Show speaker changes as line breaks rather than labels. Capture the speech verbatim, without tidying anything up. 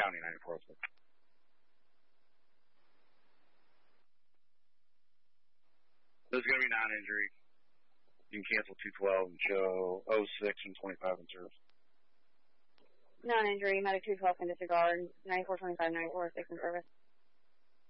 County, ninety-four oh six. This is going to be non-injury. You can cancel two twelve and show oh six and twenty-five in service.
Non-injury, medic two twelve can disregard, ninety-four twenty-five, ninety-four oh six in service.